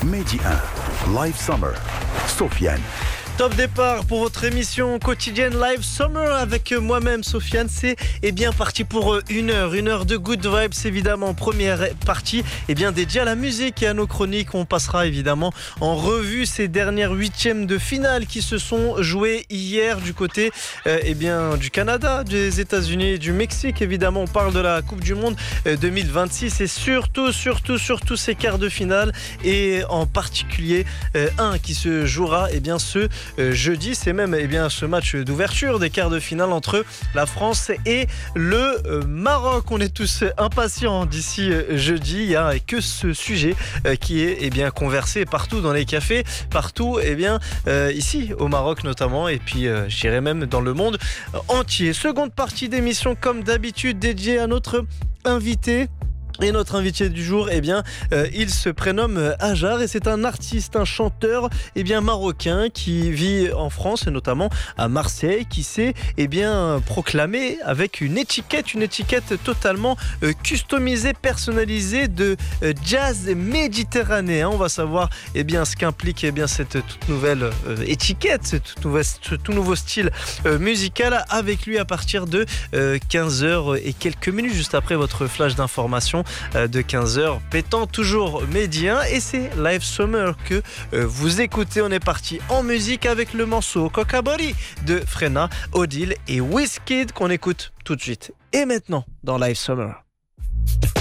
Mehdi 1, Live Summer, Sofiane. Top départ pour votre émission quotidienne Live Summer avec moi-même Sofiane. C'est bien parti pour une heure de good vibes évidemment. Première partie dédiée à la musique et à nos chroniques. On passera évidemment en revue ces dernières huitièmes de finale qui se sont jouées hier du côté du Canada, des États-Unis et du Mexique. Évidemment, on parle de la Coupe du Monde 2026 et surtout ces quarts de finale et en particulier un qui se jouera ce jeudi. C'est même ce match d'ouverture des quarts de finale entre la France et le Maroc. On est tous impatients d'ici jeudi. Il n'y a que ce sujet qui est conversé partout dans les cafés, partout ici au Maroc notamment et puis je dirais même dans le monde entier. Seconde partie d'émission comme d'habitude dédiée à notre invité. Et notre invité du jour, il se prénomme Hajar et c'est un artiste, un chanteur marocain qui vit en France et notamment à Marseille, qui s'est proclamé avec une étiquette totalement customisée, personnalisée de jazz méditerranéen. On va savoir ce qu'implique cette toute nouvelle étiquette, ce tout nouveau style musical avec lui à partir de 15h et quelques minutes, juste après votre flash d'information de 15h, pétant toujours médien. Et c'est Live Summer que vous écoutez. On est parti en musique avec le morceau Kokabori de Frena, Odile et Wizkid qu'on écoute tout de suite et maintenant dans Live Summer.